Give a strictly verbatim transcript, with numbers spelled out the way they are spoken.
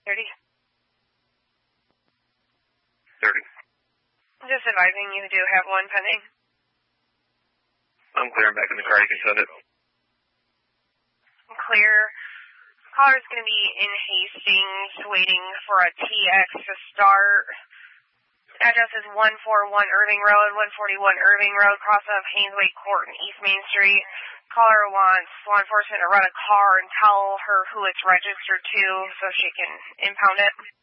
thirty. thirty. Just advising you do have one pending. I'm clear. I'm back in the car. You can send it. Clear. Caller's going to be in Hastings waiting for a T X to start. Address is one forty-one Irving Road, one forty-one Irving Road, cross of Hainesway Court and East Main Street. Caller wants law enforcement to run a car and tell her who it's registered to so she can impound it.